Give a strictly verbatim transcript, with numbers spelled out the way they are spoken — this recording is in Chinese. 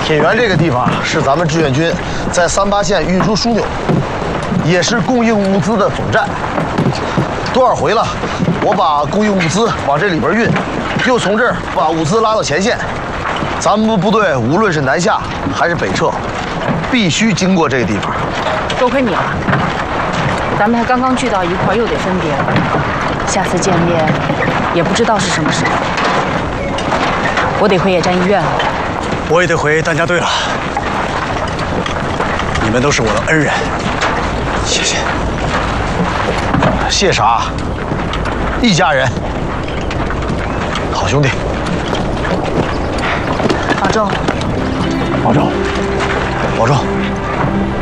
铁原这个地方是咱们志愿军在三八线运输枢纽，也是供应物资的总站。多少回了，我把供应物资往这里边运，又从这儿把物资拉到前线。咱们部队无论是南下还是北撤，必须经过这个地方。 多亏你了，咱们才刚刚聚到一块，又得分别了。下次见面也不知道是什么时候。我得回野战医院了。 我也得回担架队了。你们都是我的恩人，谢谢。 谢啥？一家人，好兄弟。 保重。 保重。保重。